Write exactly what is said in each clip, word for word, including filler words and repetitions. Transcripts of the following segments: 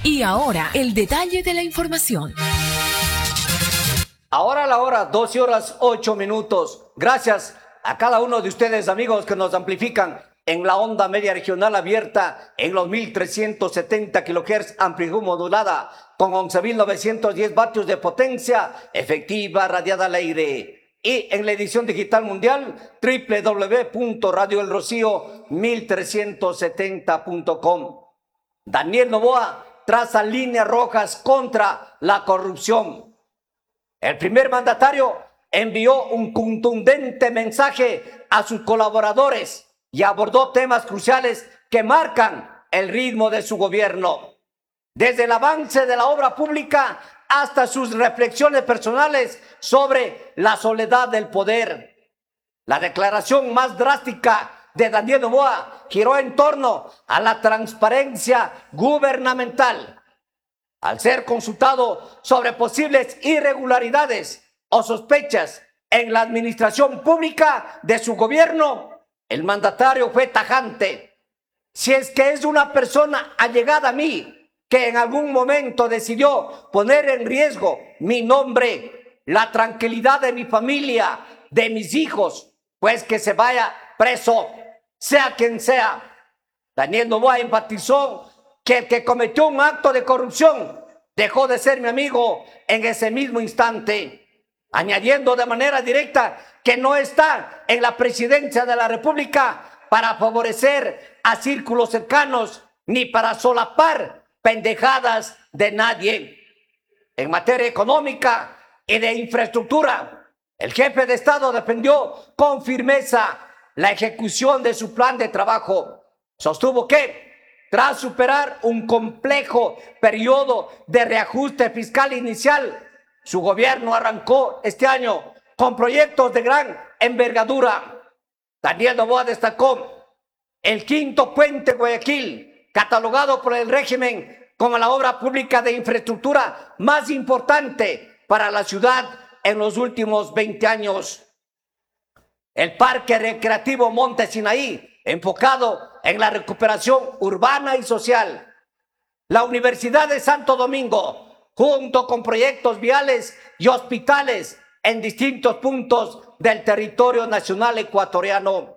Y ahora, el detalle de la información. Ahora la hora, doce horas ocho minutos. Gracias a cada uno de ustedes, amigos, que nos amplifican en la onda media regional abierta en los mil trescientos setenta kilohertz, amplitud modulada con once mil novecientos diez vatios de potencia efectiva radiada al aire. Y en la edición digital mundial, doble u doble u doble u punto radio el rocío mil trescientos setenta punto com. Daniel Noboa traza líneas rojas contra la corrupción. El primer mandatario envió un contundente mensaje a sus colaboradores y abordó temas cruciales que marcan el ritmo de su gobierno. Desde el avance de la obra pública hasta sus reflexiones personales sobre la soledad del poder. La declaración más drástica de Daniel Noboa giró en torno a la transparencia gubernamental. Al ser consultado sobre posibles irregularidades o sospechas en la administración pública de su gobierno, el mandatario fue tajante. Si es que es una persona allegada a mí que en algún momento decidió poner en riesgo mi nombre, la tranquilidad de mi familia, de mis hijos, pues que se vaya preso, sea quien sea. Daniel Noboa enfatizó que el que cometió un acto de corrupción dejó de ser mi amigo en ese mismo instante, añadiendo de manera directa que no está en la presidencia de la República para favorecer a círculos cercanos ni para solapar pendejadas de nadie. En materia económica y de infraestructura, el jefe de Estado defendió con firmeza la ejecución de su plan de trabajo. Sostuvo que, tras superar un complejo periodo de reajuste fiscal inicial, su gobierno arrancó este año con proyectos de gran envergadura. Daniel Noboa destacó el quinto puente Guayaquil, catalogado por el régimen como la obra pública de infraestructura más importante para la ciudad en los últimos veinte años. El Parque Recreativo Monte Sinaí, enfocado en la recuperación urbana y social. La Universidad de Santo Domingo, junto con proyectos viales y hospitales en distintos puntos del territorio nacional ecuatoriano.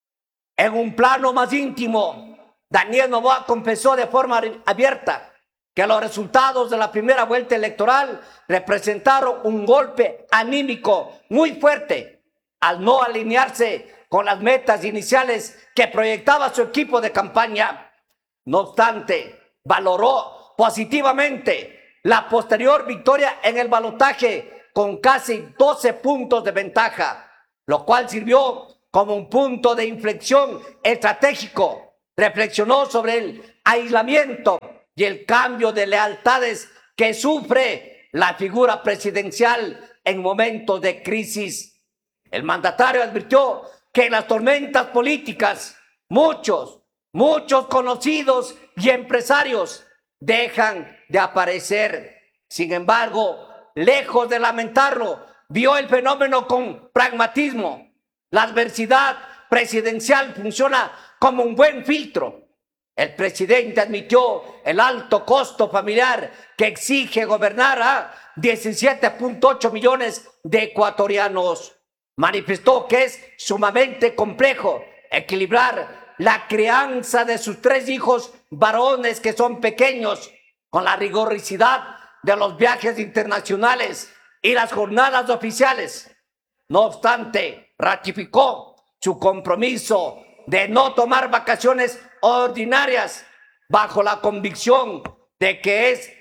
En un plano más íntimo, Daniel Noboa confesó de forma abierta que los resultados de la primera vuelta electoral representaron un golpe anímico muy fuerte al no alinearse con las metas iniciales que proyectaba su equipo de campaña. No obstante, valoró positivamente la posterior victoria en el balotaje con casi doce puntos de ventaja, lo cual sirvió como un punto de inflexión estratégico. Reflexionó sobre el aislamiento y el cambio de lealtades que sufre la figura presidencial en momentos de crisis. El mandatario advirtió que en las tormentas políticas muchos, muchos conocidos y empresarios dejan de aparecer. Sin embargo, lejos de lamentarlo, vio el fenómeno con pragmatismo. La adversidad presidencial funciona como un buen filtro. El presidente admitió el alto costo familiar que exige gobernar a diecisiete punto ocho millones de ecuatorianos. Manifestó que es sumamente complejo equilibrar la crianza de sus tres hijos varones que son pequeños con la rigurosidad de los viajes internacionales y las jornadas oficiales. No obstante, ratificó su compromiso de no tomar vacaciones ordinarias bajo la convicción de que es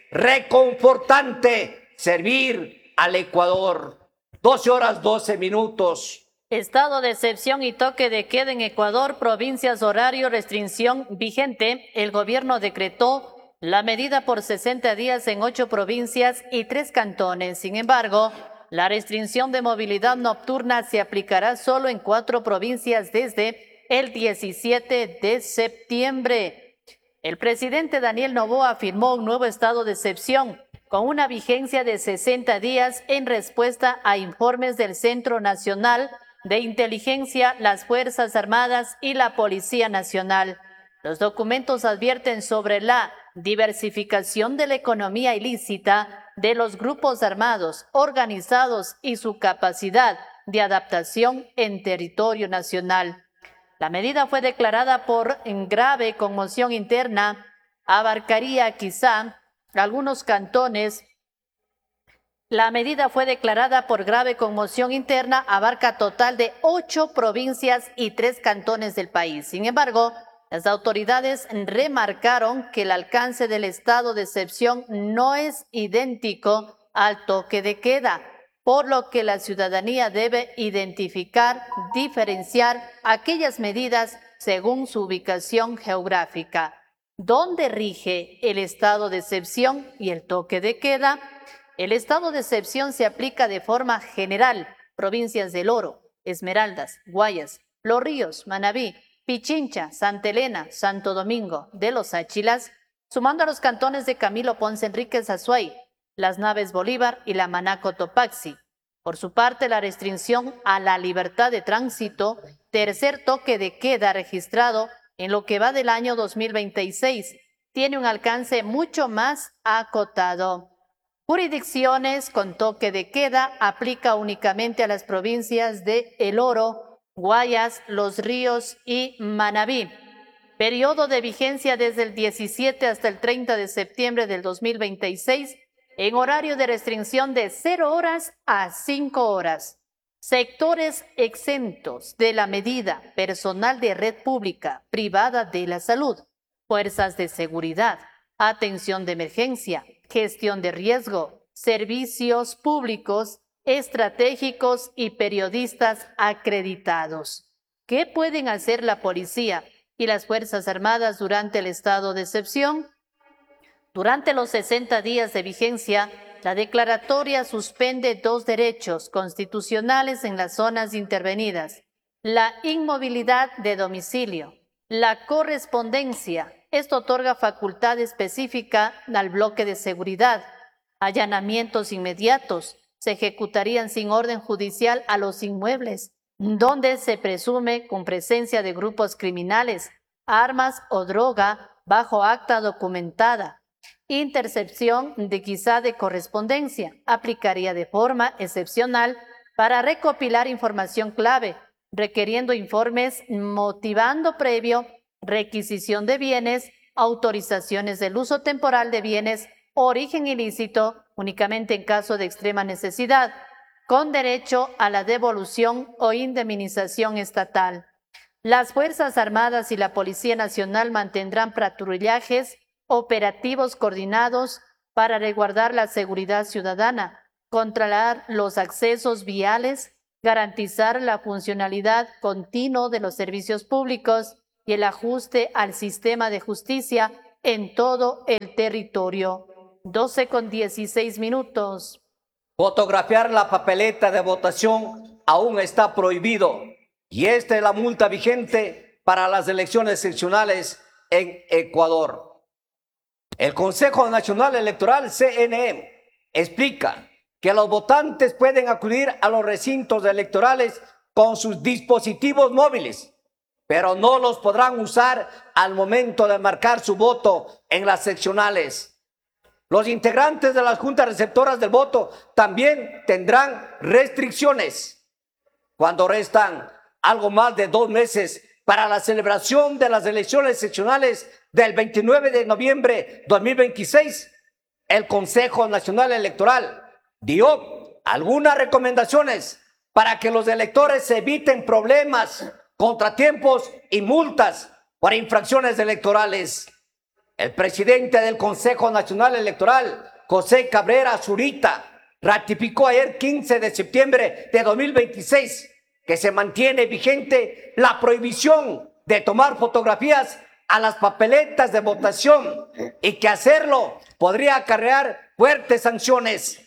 reconfortante servir al Ecuador. doce horas doce minutos. Estado de excepción y toque de queda en Ecuador, provincias, horario, restricción vigente. El gobierno decretó la medida por sesenta días en ocho provincias y tres cantones. Sin embargo, la restricción de movilidad nocturna se aplicará solo en cuatro provincias desde el diecisiete de septiembre. El presidente Daniel Noboa firmó un nuevo estado de excepción con una vigencia de sesenta días en respuesta a informes del Centro Nacional de Inteligencia, las Fuerzas Armadas y la Policía Nacional. Los documentos advierten sobre la diversificación de la economía ilícita de los grupos armados organizados y su capacidad de adaptación en territorio nacional. La medida fue declarada por grave conmoción interna, abarcaría quizá algunos cantones. La medida fue declarada por grave conmoción interna, abarca total de ocho provincias y tres cantones del país. Sin embargo, las autoridades remarcaron que el alcance del estado de excepción no es idéntico al toque de queda, por lo que la ciudadanía debe identificar, diferenciar aquellas medidas según su ubicación geográfica. ¿Dónde rige el estado de excepción y el toque de queda? El estado de excepción se aplica de forma general, provincias del Oro, Esmeraldas, Guayas, Los Ríos, Manabí, Pichincha, Santa Elena, Santo Domingo, de los Áchilas, sumando a los cantones de Camilo Ponce Enríquez Azuay, Las Naves Bolívar y la Manaco Topaxi. Por su parte, la restricción a la libertad de tránsito, tercer toque de queda registrado en lo que va del año dos mil veintiséis, tiene un alcance mucho más acotado. Jurisdicciones con toque de queda aplica únicamente a las provincias de El Oro, Guayas, Los Ríos y Manabí. Periodo de vigencia desde el diecisiete hasta el treinta de septiembre del dos mil veintiséis, en horario de restricción de cero horas a cinco horas. Sectores exentos de la medida: personal de red pública, privada de la salud, fuerzas de seguridad, atención de emergencia, gestión de riesgo, servicios públicos, estratégicos y periodistas acreditados. ¿Qué pueden hacer la policía y las Fuerzas Armadas durante el estado de excepción? Durante los sesenta días de vigencia, la declaratoria suspende dos derechos constitucionales en las zonas intervenidas: la inmovilidad de domicilio, la correspondencia. Esto otorga facultad específica al bloque de seguridad. Allanamientos inmediatos. Se ejecutarían sin orden judicial a los inmuebles donde se presume con presencia de grupos criminales, armas o droga bajo acta documentada. Intercepción de quizá de correspondencia. Aplicaría de forma excepcional para recopilar información clave, requiriendo informes motivando previo, requisición de bienes, autorizaciones del uso temporal de bienes, origen ilícito, únicamente en caso de extrema necesidad, con derecho a la devolución o indemnización estatal. Las Fuerzas Armadas y la Policía Nacional mantendrán patrullajes operativos coordinados para resguardar la seguridad ciudadana, controlar los accesos viales, garantizar la funcionalidad continua de los servicios públicos y el ajuste al sistema de justicia en todo el territorio. doce con dieciséis minutos. Fotografiar la papeleta de votación aún está prohibido y esta es la multa vigente para las elecciones seccionales en Ecuador. El Consejo Nacional Electoral, C N E, explica que los votantes pueden acudir a los recintos electorales con sus dispositivos móviles, pero no los podrán usar al momento de marcar su voto en las seccionales. Los integrantes de las juntas receptoras del voto también tendrán restricciones. Cuando restan algo más de dos meses para la celebración de las elecciones seccionales del veintinueve de noviembre de dos mil veintiséis, el Consejo Nacional Electoral dio algunas recomendaciones para que los electores eviten problemas, contratiempos y multas por infracciones electorales. El presidente del Consejo Nacional Electoral, José Cabrera Zurita, ratificó ayer quince de septiembre de dos mil veintiséis que se mantiene vigente la prohibición de tomar fotografías a las papeletas de votación y que hacerlo podría acarrear fuertes sanciones.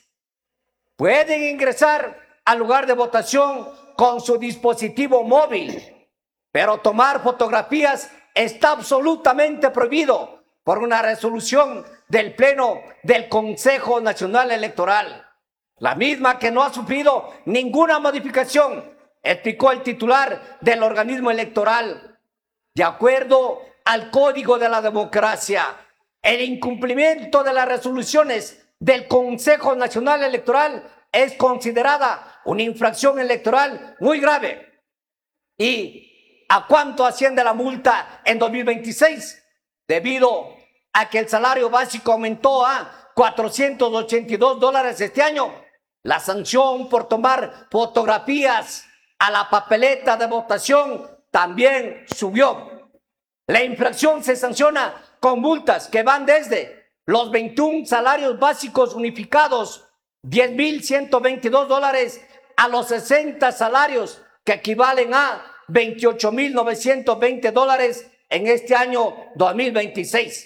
Pueden ingresar al lugar de votación con su dispositivo móvil, pero tomar fotografías está absolutamente prohibido por una resolución del Pleno del Consejo Nacional Electoral, la misma que no ha sufrido ninguna modificación, explicó el titular del organismo electoral. De acuerdo al Código de la Democracia, El incumplimiento de las resoluciones del Consejo Nacional Electoral es considerada una infracción electoral muy grave. ¿Y a cuánto asciende la multa en dos mil veintiséis? Debido a que el salario básico aumentó a cuatrocientos ochenta y dos dólares este año, la sanción por tomar fotografías a la papeleta de votación también subió. La infracción se sanciona con multas que van desde los veintiún salarios básicos unificados, diez mil ciento veintidós dólares, a los sesenta salarios que equivalen a veintiocho mil novecientos veinte dólares en este año dos mil veintiséis.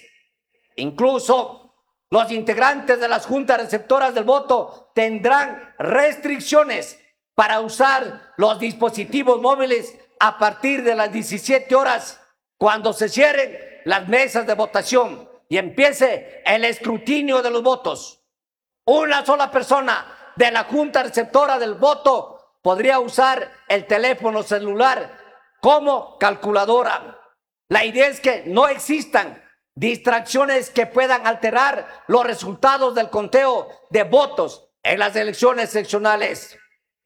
Incluso los integrantes de las juntas receptoras del voto tendrán restricciones para usar los dispositivos móviles a partir de las diecisiete horas, cuando se cierren las mesas de votación y empiece el escrutinio de los votos. Una sola persona de la junta receptora del voto podría usar el teléfono celular como calculadora. La idea es que no existan distracciones que puedan alterar los resultados del conteo de votos en las elecciones seccionales.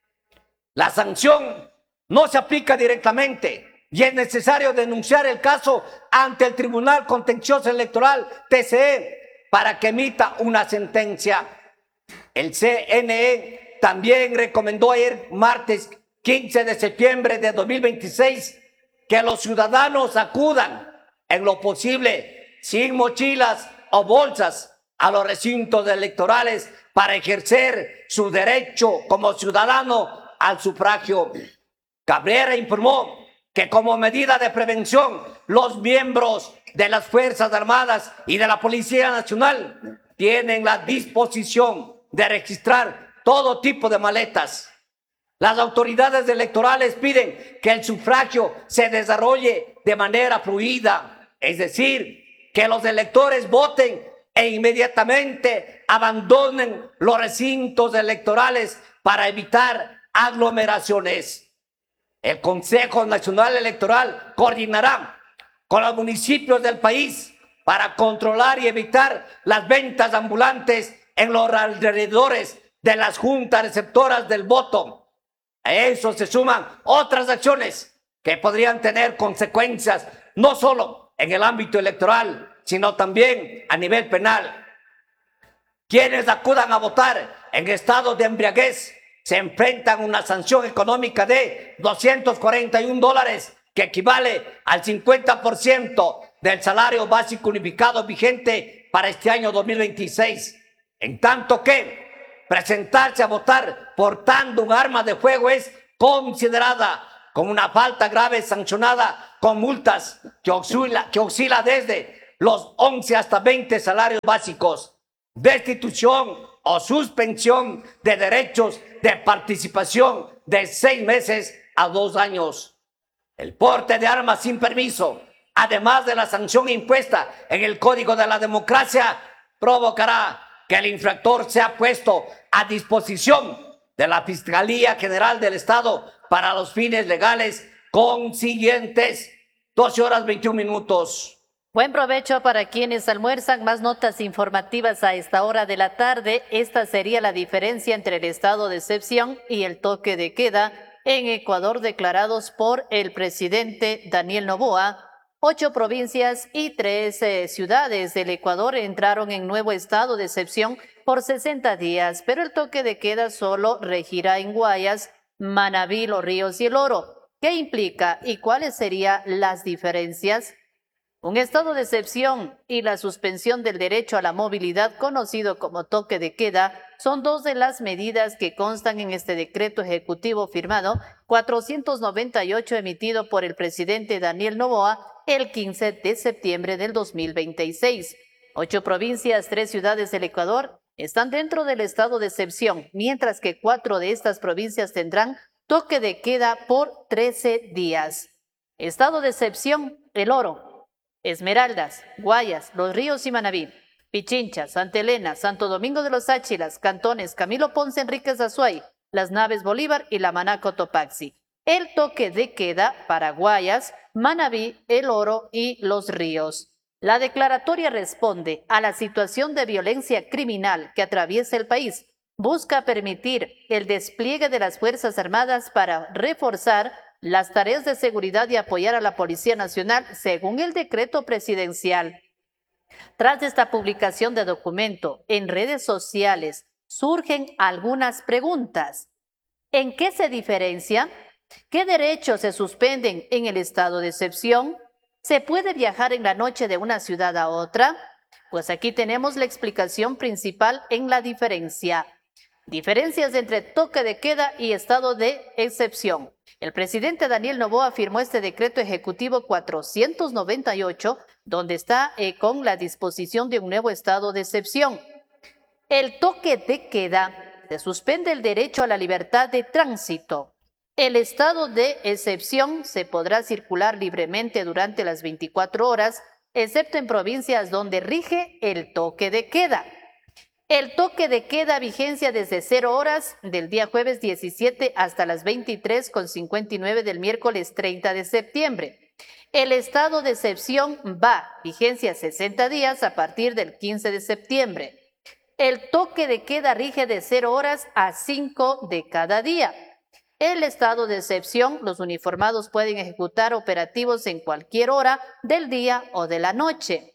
La sanción no se aplica directamente y es necesario denunciar el caso ante el Tribunal Contencioso Electoral, T C E, para que emita una sentencia. El C N E también recomendó ayer, martes quince de septiembre de dos mil veintiséis, que los ciudadanos acudan en lo posible sin mochilas o bolsas a los recintos electorales para ejercer su derecho como ciudadano al sufragio. Cabrera informó que como medida de prevención, los miembros de las Fuerzas Armadas y de la Policía Nacional tienen la disposición de registrar todo tipo de maletas. Las autoridades electorales piden que el sufragio se desarrolle de manera fluida, es decir, que los electores voten e inmediatamente abandonen los recintos electorales para evitar aglomeraciones. El Consejo Nacional Electoral coordinará con los municipios del país para controlar y evitar las ventas ambulantes en los alrededores de las juntas receptoras del voto. A eso se suman otras acciones que podrían tener consecuencias no solo en el ámbito electoral, sino también a nivel penal. Quienes acudan a votar en estado de embriaguez se enfrentan a una sanción económica de doscientos cuarenta y un dólares, que equivale al cincuenta por ciento del salario básico unificado vigente para este año dos mil veintiséis. En tanto que presentarse a votar portando un arma de fuego es considerada como una falta grave sancionada con multas que oscila, que oscila desde los once hasta veinte salarios básicos, destitución o suspensión de derechos de participación de seis meses a dos años. El porte de armas sin permiso, además de la sanción impuesta en el Código de la Democracia, provocará que el infractor sea puesto a disposición de la Fiscalía General del Estado para los fines legales consiguientes. doce horas veintiún minutos. Buen provecho para quienes almuerzan. Más notas informativas a esta hora de la tarde. Esta sería la diferencia entre el estado de excepción y el toque de queda en Ecuador declarados por el presidente Daniel Noboa. Ocho provincias y tres eh, ciudades del Ecuador entraron en nuevo estado de excepción por sesenta días, pero el toque de queda solo regirá en Guayas, Manabí, Los Ríos y El Oro. ¿Qué implica y cuáles serían las diferencias? Un estado de excepción y la suspensión del derecho a la movilidad, conocido como toque de queda, son dos de las medidas que constan en este decreto ejecutivo firmado cuatrocientos noventa y ocho emitido por el presidente Daniel Noboa el quince de septiembre del dos mil veintiséis. Ocho provincias, tres ciudades del Ecuador están dentro del estado de excepción, mientras que cuatro de estas provincias tendrán toque de queda por trece días. Estado de excepción: El Oro, Esmeraldas, Guayas, Los Ríos y Manabí, Pichincha, Santa Elena, Santo Domingo de los Áchilas, Cantones Camilo Ponce Enríquez Azuay, Las Naves Bolívar y La Maná Cotopaxi. El toque de queda para Guayas, Manabí, El Oro y Los Ríos. La declaratoria responde a la situación de violencia criminal que atraviesa el país. Busca permitir el despliegue de las Fuerzas Armadas para reforzar las tareas de seguridad y apoyar a la Policía Nacional según el decreto presidencial. Tras esta publicación de documento en redes sociales, surgen algunas preguntas. ¿En qué se diferencia? ¿Qué derechos se suspenden en el estado de excepción? ¿Se puede viajar en la noche de una ciudad a otra? Pues aquí tenemos la explicación principal en la diferencia. Diferencias entre toque de queda y estado de excepción. El presidente Daniel Noboa firmó este decreto ejecutivo cuatrocientos noventa y ocho, donde está eh, con la disposición de un nuevo estado de excepción. El toque de queda se suspende el derecho a la libertad de tránsito. El estado de excepción se podrá circular libremente durante las veinticuatro horas, excepto en provincias donde rige el toque de queda. El toque de queda vigencia desde cero horas del día jueves diecisiete hasta las veintitrés con cincuenta y nueve del miércoles treinta de septiembre. El estado de excepción va vigencia sesenta días a partir del quince de septiembre. El toque de queda rige de cero horas a cinco de cada día. El estado de excepción, los uniformados pueden ejecutar operativos en cualquier hora del día o de la noche.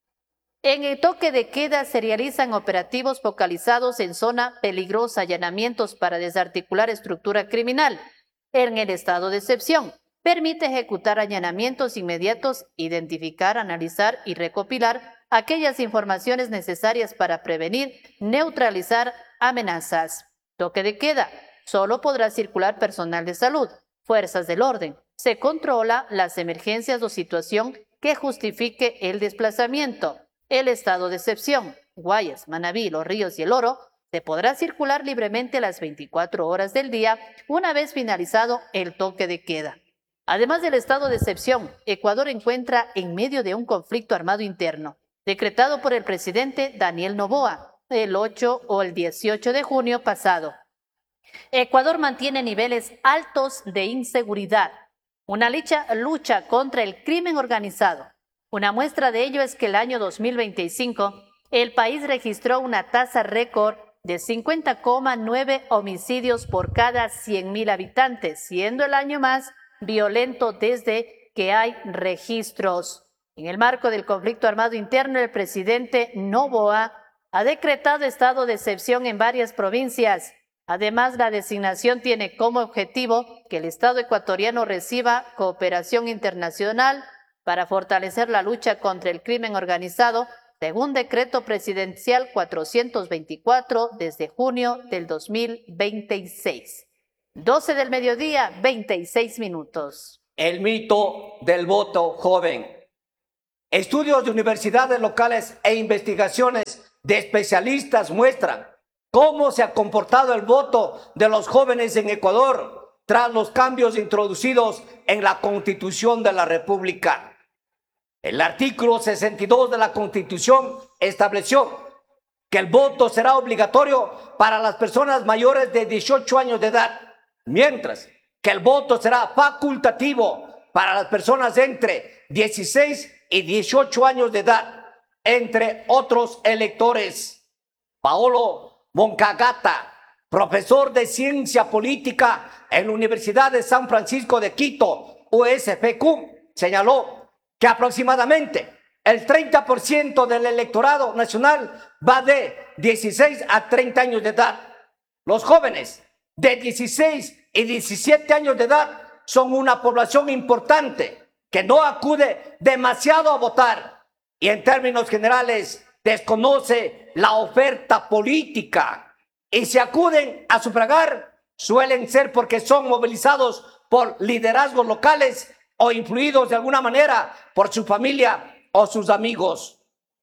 En el toque de queda se realizan operativos focalizados en zona peligrosa, allanamientos para desarticular estructura criminal. En el estado de excepción, permite ejecutar allanamientos inmediatos, identificar, analizar y recopilar aquellas informaciones necesarias para prevenir, neutralizar amenazas. Toque de queda. Solo podrá circular personal de salud, fuerzas del orden. Se controla las emergencias o situación que justifique el desplazamiento. El estado de excepción, Guayas, Manabí, Los Ríos y El Oro, se podrá circular libremente las veinticuatro horas del día una vez finalizado el toque de queda. Además del estado de excepción, Ecuador encuentra en medio de un conflicto armado interno, decretado por el presidente Daniel Noboa el ocho o el dieciocho de junio pasado. Ecuador mantiene niveles altos de inseguridad, una lucha, lucha contra el crimen organizado. Una muestra de ello es que el año dos mil veinticinco el país registró una tasa récord de cincuenta coma nueve homicidios por cada cien mil habitantes, siendo el año más violento desde que hay registros. En el marco del conflicto armado interno, el presidente Noboa ha decretado estado de excepción en varias provincias. Además, la designación tiene como objetivo que el Estado ecuatoriano reciba cooperación internacional para fortalecer la lucha contra el crimen organizado, según decreto presidencial cuatrocientos veinticuatro desde junio del dos mil veintiséis. doce del mediodía, veintiséis minutos. El mito del voto joven. Estudios de universidades locales e investigaciones de especialistas muestran cómo se ha comportado el voto de los jóvenes en Ecuador tras los cambios introducidos en la Constitución de la República. El artículo sesenta y dos de la Constitución estableció que el voto será obligatorio para las personas mayores de dieciocho años de edad, mientras que el voto será facultativo para las personas entre dieciséis y dieciocho años de edad, entre otros electores. Paolo Moncagata, profesor de Ciencia Política en la Universidad de San Francisco de Quito, U S F Q, señaló que aproximadamente el treinta por ciento del electorado nacional va de dieciséis a treinta años de edad. Los jóvenes de dieciséis y diecisiete años de edad son una población importante que no acude demasiado a votar y en términos generales desconoce la oferta política, y si acuden a sufragar suelen ser porque son movilizados por liderazgos locales o influidos de alguna manera por su familia o sus amigos.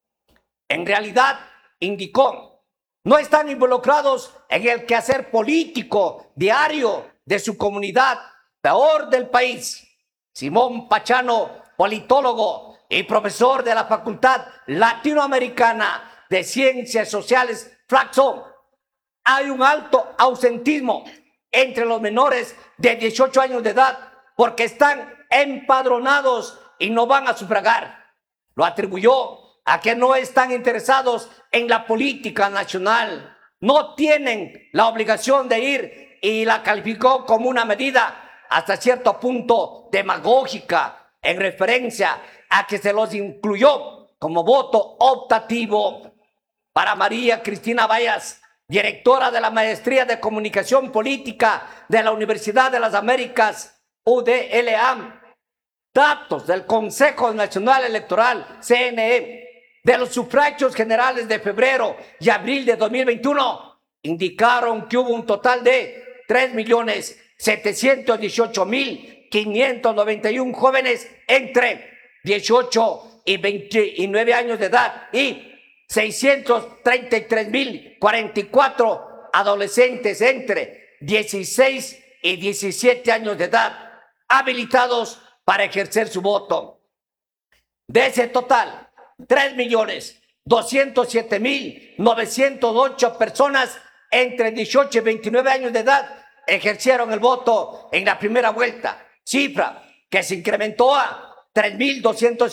En realidad, indicó, no están involucrados en el quehacer político diario de su comunidad, peor del país. Simón Pachano, politólogo y profesor de la Facultad Latinoamericana de Ciencias Sociales, Flaxo, hay un alto ausentismo entre los menores de dieciocho años de edad porque están empadronados y no van a sufragar. lo atribuyó a que no están interesados en la política nacional, no tienen la obligación de ir, y la calificó como una medida hasta cierto punto demagógica en referencia a que se los incluyó como voto optativo. Para María Cristina Vallas, directora de la Maestría de Comunicación Política de la Universidad de las Américas, U D L A, datos del Consejo Nacional Electoral, C N E, de los sufragios generales de febrero y abril de dos mil veintiuno, indicaron que hubo un total de tres millones setecientos dieciocho mil quinientos noventa y uno jóvenes entre dieciocho y veintinueve años de edad y seiscientos treinta y tres mil cuarenta y cuatro adolescentes entre dieciséis y diecisiete años de edad habilitados para ejercer su voto. De ese total, tres millones doscientos siete mil novecientos ocho personas entre dieciocho y veintinueve años de edad ejercieron el voto en la primera vuelta, cifra que se incrementó a tres mil doscientos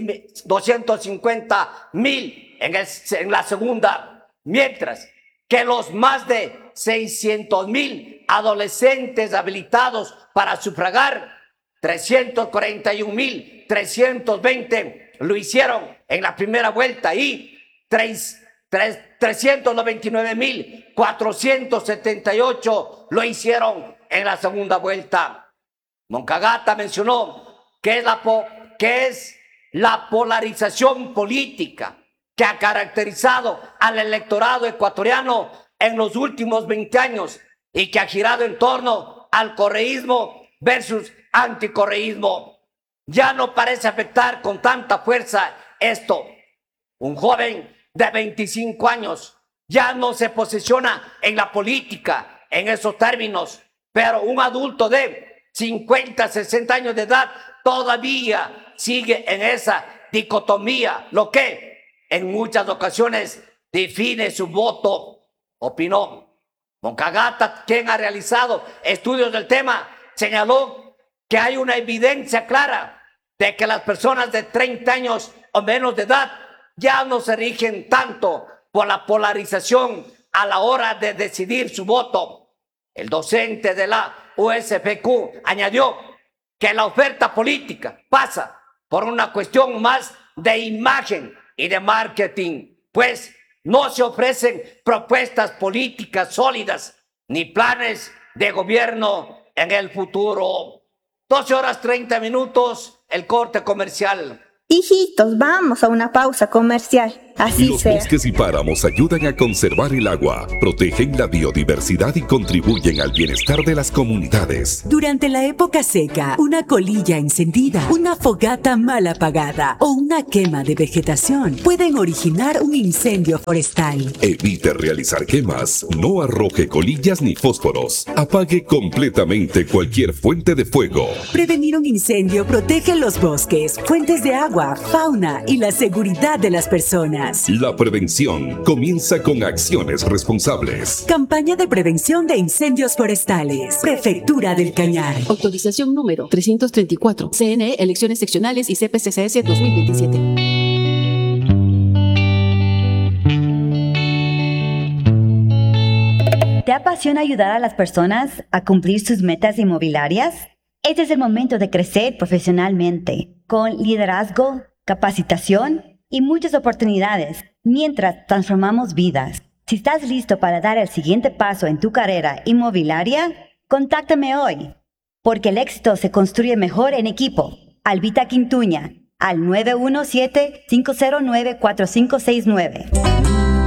cincuenta mil en, en la segunda, mientras que los más de seiscientos mil adolescentes habilitados para sufragar, trescientos cuarenta y un mil trescientos veinte lo hicieron en la primera vuelta y trescientos noventa y nueve mil cuatrocientos setenta y ocho lo hicieron en la segunda vuelta. Moncagata mencionó que es la, po que es la polarización política que ha caracterizado al electorado ecuatoriano en los últimos veinte años y que ha girado en torno al correísmo versus anticorreísmo. Ya no parece afectar con tanta fuerza esto. Un joven de veinticinco años ya no se posiciona en la política en esos términos, pero un adulto de cincuenta, sesenta años de edad todavía sigue en esa dicotomía, lo que en muchas ocasiones define su voto, opinó. Moncagata, quien ha realizado estudios del tema, señaló que hay una evidencia clara de que las personas de treinta años o menos de edad ya no se rigen tanto por la polarización a la hora de decidir su voto. El docente de la U S F Q añadió que la oferta política pasa por una cuestión más de imagen y de marketing, pues no se ofrecen propuestas políticas sólidas ni planes de gobierno en el futuro. doce horas treinta minutos, el corte comercial. Hijitos, vamos a una pausa comercial. Así Los sea. bosques y páramos ayudan a conservar el agua, protegen la biodiversidad y contribuyen al bienestar de las comunidades. Durante la época seca, una colilla encendida, una fogata mal apagada o una quema de vegetación pueden originar un incendio forestal. Evite realizar quemas, no arroje colillas ni fósforos, apague completamente cualquier fuente de fuego. Prevenir un incendio protege los bosques, fuentes de agua, fauna y la seguridad de las personas. La prevención comienza con acciones responsables. Campaña de prevención de incendios forestales. Prefectura del Cañar. Autorización número trescientos treinta y cuatro. C N E, Elecciones Seccionales y C P C C S dos mil veintisiete. ¿Te apasiona ayudar a las personas a cumplir sus metas inmobiliarias? Este es el momento de crecer profesionalmente, con liderazgo, capacitación y muchas oportunidades, mientras transformamos vidas. Si estás listo para dar el siguiente paso en tu carrera inmobiliaria, contáctame hoy, porque el éxito se construye mejor en equipo. Albita Quintuña, al nueve uno siete, cinco cero nueve, cuatro cinco seis nueve.